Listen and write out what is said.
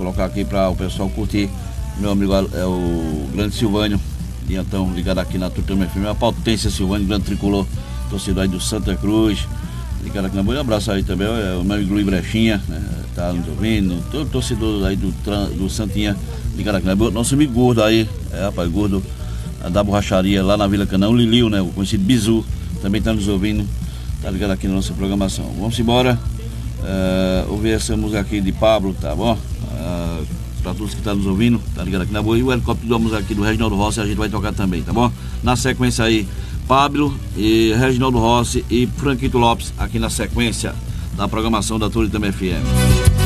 colocar aqui para o pessoal curtir. Meu amigo é o grande Silvânio, então ligado aqui na Tucano FM, a potência Silvânio, grande tricolor, torcedor aí do Santa Cruz, ligado aqui na boa. Um abraço aí também, o meu amigo Luiz Brechinha, tá nos ouvindo, todo torcedor aí do Santinha, ligado aqui na boa. Nosso amigo Gordo aí, rapaz, Gordo da borracharia lá na Vila Canão, Liliu, né, o conhecido Bizu, também tá nos ouvindo, tá ligado aqui na nossa programação. Vamos embora, ouvir essa música aqui de Pablo, tá bom? Para todos que estão nos ouvindo, tá ligado aqui na boa. E o helicóptero da música aqui do Reginaldo Rossi a gente vai tocar também, tá bom? Na sequência aí, Pablo e Reginaldo Rossi e Franquito Lopes aqui na sequência da programação da Turitama FM.